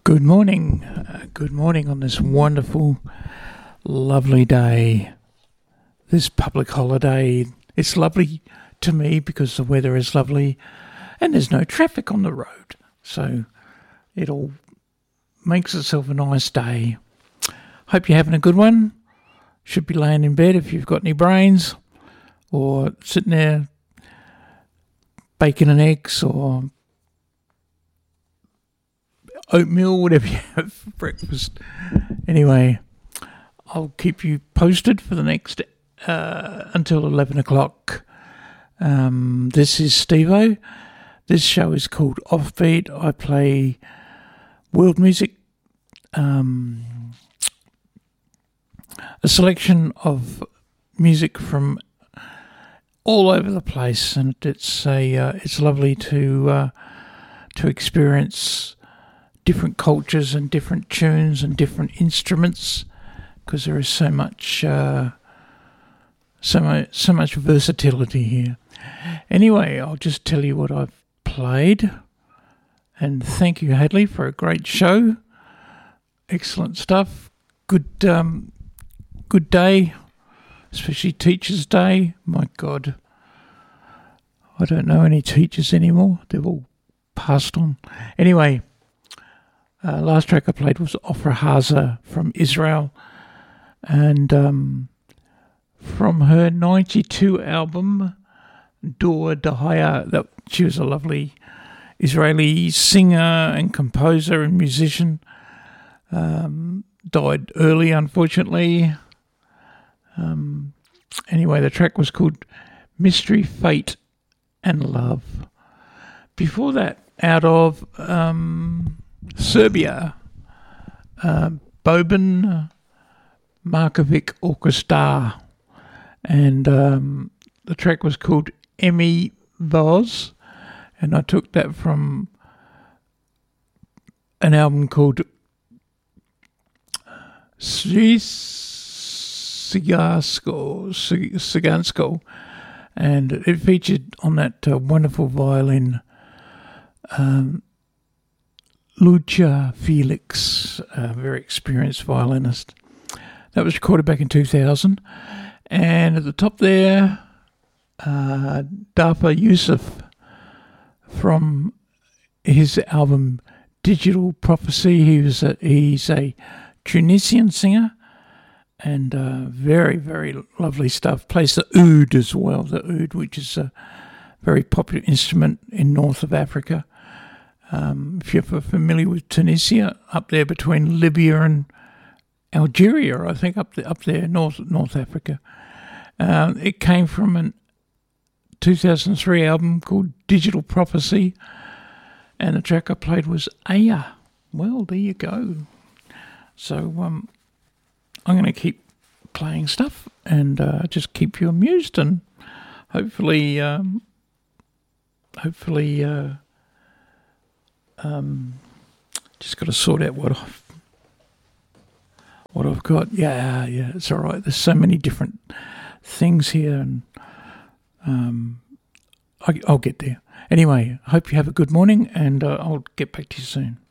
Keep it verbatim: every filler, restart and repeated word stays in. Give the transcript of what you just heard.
Good morning. Uh, good morning on this wonderful, lovely day. This public holiday. It's lovely to me because the weather is lovely and there's no traffic on the road. So it all makes itself a nice day. Hope you're having a good one. Should be laying in bed if you've got any brains, or sitting there baking an eggs or oatmeal, whatever you have for breakfast. Anyway, I'll keep you posted for the next uh, until eleven o'clock. Um, this is Steve-O. This show is called Offbeat. I play world music, um, a selection of music from all over the place, and it's a uh, it's lovely to uh, to experience different cultures and different tunes and different instruments, because there is so much uh, so much so much versatility here. Anyway, I'll just tell you what I've played, and thank you, Hadley, for a great show. Excellent stuff. Good um, good day, especially Teachers' Day. My God, I don't know any teachers anymore. They've all passed on. Anyway, uh, last track I played was Ofra Haza from Israel, and um, from her ninety-two album Dor Dahaya. That she was a lovely Israeli singer and composer and musician. Um, died early, unfortunately. Um, anyway, the track was called Mystery, Fate and Love. Before that, out of um, Serbia, uh, Boban Markovic Orchestra, and um, the track was called Emi Voz, and I took that from an album called Sigansko, Sigansko, and it featured on that uh, wonderful violin um, Lucia Felix, a very experienced violinist. That was recorded back in two thousand. And at the top there, uh, Dafa Yusuf from his album Digital Prophecy. He was a, he's a Tunisian singer, and uh, very, very lovely stuff. Plays the oud as well, the oud, which is a very popular instrument in north of Africa. Um, if you're familiar with Tunisia, up there between Libya and Algeria, I think, up there, up there, North North Africa. Uh, it came from a two thousand three album called Digital Prophecy, and the track I played was Aya. Well, there you go. So um, I'm going to keep playing stuff and uh, just keep you amused, and hopefully, um, hopefully, uh, um, just got to sort out what I've what I've got. Yeah, yeah, it's all right. There's so many different things here, and um, I, I'll get there. Anyway, I hope you have a good morning, and uh, I'll get back to you soon.